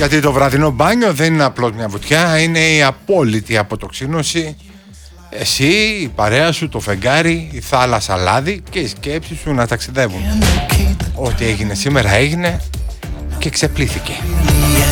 Γιατί το βραδινό μπάνιο δεν είναι απλώς μια βουτιά, είναι η απόλυτη αποτοξίνωση. Εσύ, η παρέα σου, το φεγγάρι, η θάλασσα λάδι και οι σκέψεις σου να ταξιδεύουν. Ό,τι έγινε σήμερα έγινε και ξεπλήθηκε.